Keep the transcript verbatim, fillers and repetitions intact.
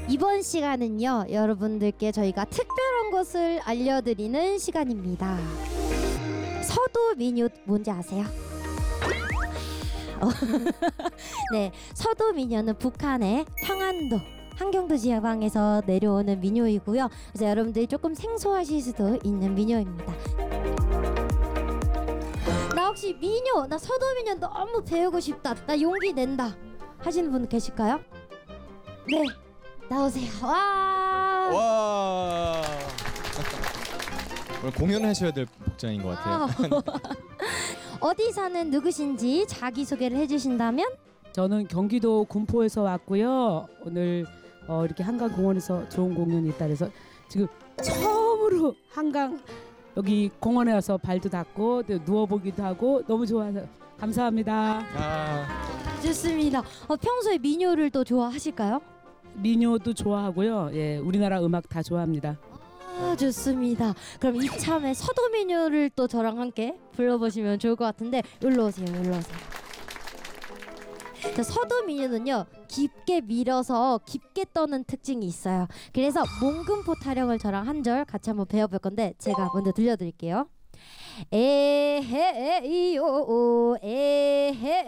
이번 시간은요, 여러분들께 저희가 특별한 것을 알려드리는 시간입니다. 서도 민요 뭔지 아세요? 어, 네, 서도 민요는 북한의 평안도, 한경도 지방에서 내려오는 민요이고요. 그래서 여러분들이 조금 생소하실 수도 있는 민요입니다. 나 혹시 민요, 나 서도 민요 너무 배우고 싶다, 나 용기 낸다 하시는 분 계실까요? 네, 나오세요. 와. 와. 오늘 공연하셔야 될 복장인 것 같아요. 어디 사는 누구신지 자기 소개를 해주신다면? 저는 경기도 군포에서 왔고요. 오늘 어, 이렇게 한강공원에서 좋은 공연이 있다 그래서 지금 처음으로 한강 여기 공원에 와서 발도 닿고 누워보기도 하고 너무 좋아서 감사합니다. 아. 좋습니다. 어, 평소에 민요를 또 좋아하실까요? 민요도 좋아하고요. 예, 우리나라 음악 다 좋아합니다. 아, 좋습니다. 그럼 이참에 서도 민요를 또 저랑 함께 불러보시면 좋을 것 같은데, 일로 오세요, 일로 오세요. 자, 서도 민요는요, 깊게 밀어서 깊게 떠는 특징이 있어요. 그래서 몽금포 타령을 저랑 한 절 같이 한번 배워볼 건데, 제가 먼저 들려드릴게요. 에헤이오 에헤